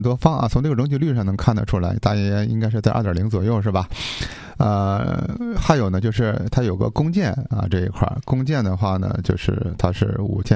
多方啊，从这个容积率上能看得出来，大约应该是在 2.0 左右，是吧？还有呢，就是它有个公建啊这一块，公建的话呢，就是它是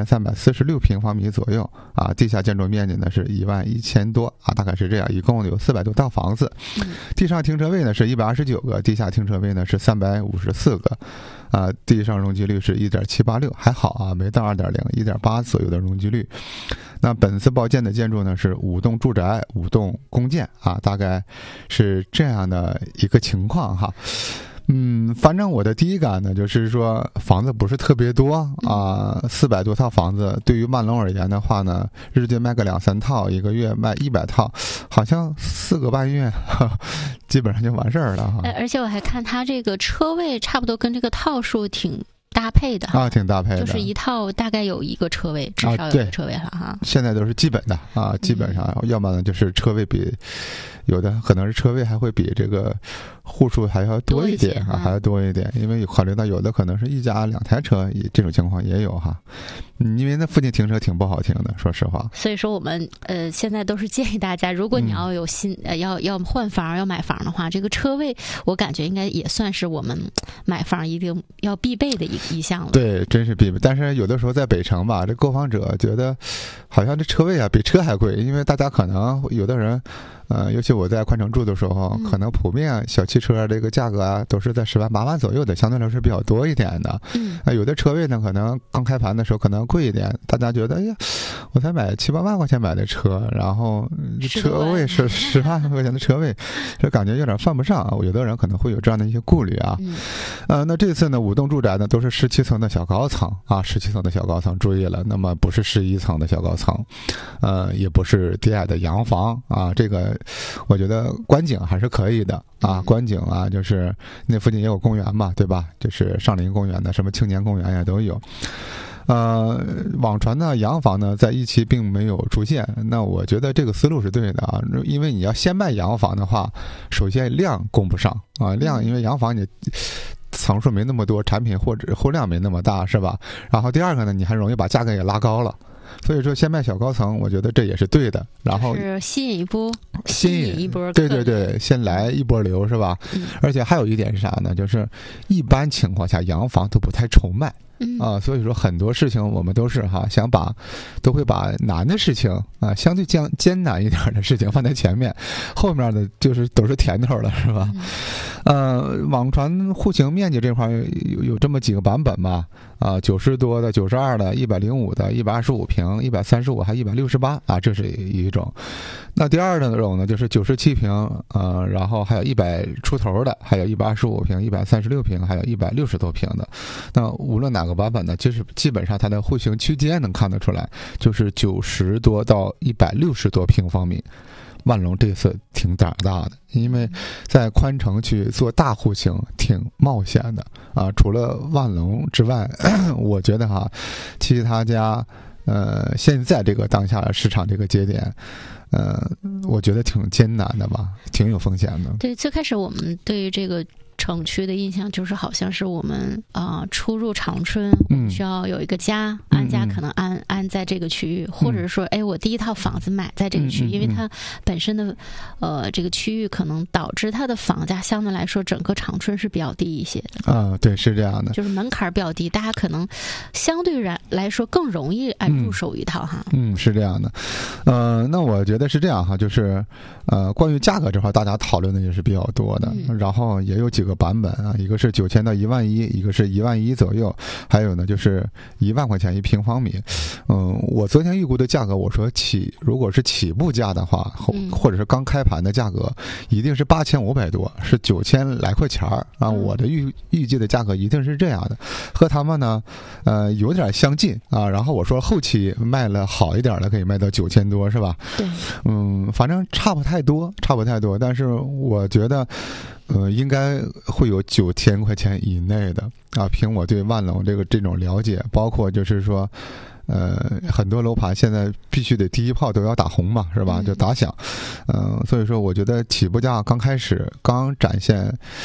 5346平方米左右啊，地下建筑面积呢是11000多啊，大概是这样，一共有400多套房子。地上停车位呢是129个，地下停车位呢是354个，啊，地上容积率是1.786，还好啊，没到2.0 1.8左右的容积率。那本次报建的建筑呢是5栋住宅5栋公建啊，大概是这样的一个情况哈。反正我的第一感呢，就是说房子不是特别多啊，400多套房子，对于万隆而言的话呢，日均卖个2-3套，一个月卖100套，好像4个半月基本上就完事儿了哈。 而且我还看它这个车位差不多跟这个套数挺搭配的啊，挺搭配的， 就是一套大概有1个车位，至少有1个车位了哈。 现在都是基本的啊，基本上，要么呢就是车位比有的可能是车位还会比这个户数还要多一点啊，还要多一点，因为考虑到有的可能是1家2台车，这种情况也有哈。因为那附近停车挺不好停的，说实话。 所以说我们现在都是建议大家，如果你要有要换房要买房的话，这个车位我感觉应该也算是我们买房一定要必备的一项了。 对，真是必备。但是有的时候在北城吧，这购房者觉得好像这车位啊比车还贵，因为大家可能有的人。尤其我在宽城住的时候，可能普遍小汽车这个价格啊，都是在10万8万左右的，相对来说比较多一点的。有的车位呢，可能刚开盘的时候可能贵一点，大家觉得，哎呀，我才买7、8万块钱买的车，然后车位是10万块钱的车位，这感觉有点犯不上啊。有的人可能会有这样的一些顾虑啊。那这次呢，5栋住宅呢都是17层的小高层啊，17层的小高层，注意了，那么不是11层的小高层，也不是低矮的洋房啊，这个。我觉得观景还是可以的啊，观景啊，就是那附近也有公园嘛，对吧？就是上林公园的，什么青年公园呀都有。网传的洋房呢，在一期并没有出现，那我觉得这个思路是对的啊，因为你要先卖洋房的话，首先量供不上啊，量，因为洋房你层数没那么多，产品或者货量没那么大，是吧？然后第二个呢，你还容易把价格也拉高了。所以说先卖小高层，我觉得这也是对的。然后是吸引一波， 对对对，先来一波流是吧？而且还有一点是啥呢？就是一般情况下洋房都不太愁卖。所以说很多事情我们都是都会把难的事情啊，相对艰难一点的事情放在前面，后面的就是都是甜头了，是吧？网传户型面积这块有这么几个版本吧，90多的、92的、105的、125平、135还168啊，这是一种。那第二种呢，就是97平，然后还有100出头的，还有125平、136平，还有160多平的。那无论哪个版本呢，就是基本上它的户型区间能看得出来，就是90多到160多平方米。万隆这次挺胆大的，因为在宽城区做大户型挺冒险的啊。除了万隆之外，我觉得其他家现在这个当下市场这个节点，我觉得挺艰难的吧，挺有风险的。 对，最开始我们对于这个城区的印象就是好像是我们初入长春，需要有一个家，安家可能安在这个区域，或者是说，我第一套房子买在这个区域，因为它本身的这个区域可能导致它的房价相对来说整个长春是比较低一些的。 对，是这样的， 就是门槛比较低，大家可能相对来说更容易入手一套哈。 是这样的。那我觉得是这样哈，就是关于价格这块大家讨论的也是比较多的，然后也有几个版本啊，一个是9000到1万1，一个是1万1左右，还有呢就是1万块钱1平方米。我昨天预估的价格，我说如果是起步价的话，或者是刚开盘的价格，一定是8500多，是9000来块钱啊。我的预计的价格一定是这样的，和他们呢有点相近啊。然后我说后期卖了好一点的可以卖到9000多，是吧？ 对。 反正差不太多，但是我觉得应该会有9000块钱以内的啊。凭我对万隆这种了解，包括就是说很多楼盘现在必须得第一炮都要打红嘛，是吧？就打响。所以说我觉得起步价刚开始刚展现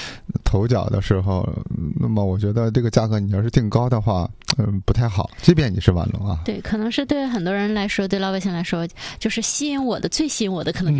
头角的时候，那么我觉得这个价格你要是定高的话，不太好，即便你是晚龙啊。 对，可能是对很多人来说，对老百姓来说，就是最吸引我的可能